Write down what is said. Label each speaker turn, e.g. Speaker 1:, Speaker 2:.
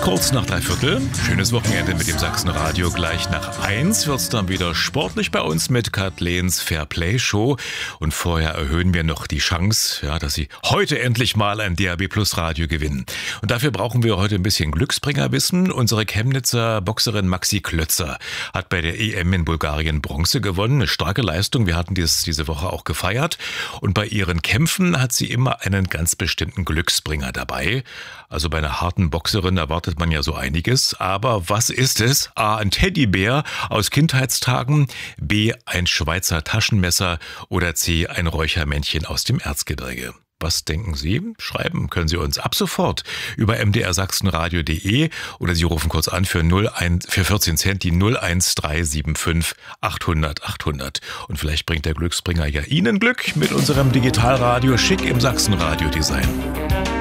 Speaker 1: kurz nach 3/4. Schönes Wochenende mit dem Sachsenradio. Gleich nach 1 wird's dann wieder sportlich bei uns mit Kathlens Fairplay Show. Und vorher erhöhen wir noch die Chance, ja, dass Sie heute endlich mal ein DAB Plus Radio gewinnen. Und dafür brauchen wir heute ein bisschen Glücksbringerwissen. Unsere Chemnitzer Boxerin Maxi Klötzer hat bei der EM in Bulgarien Bronze gewonnen. Eine starke Leistung. Wir hatten diese Woche auch gefeiert. Und bei ihren Kämpfen hat sie immer einen ganz bestimmten Glücksbringer dabei. Also bei einer harten Boxerin erwartet man ja so einiges. Aber was ist es? A, ein Teddybär aus Kindheitstagen, B, ein Schweizer Taschenmesser oder C, ein Räuchermännchen aus dem Erzgebirge. Was denken Sie? Schreiben können Sie uns ab sofort über mdrsachsenradio.de oder Sie rufen kurz an für 14 Cent die 01375 800 800. Und vielleicht bringt der Glücksbringer ja Ihnen Glück mit unserem Digitalradio schick im Sachsenradio-Design.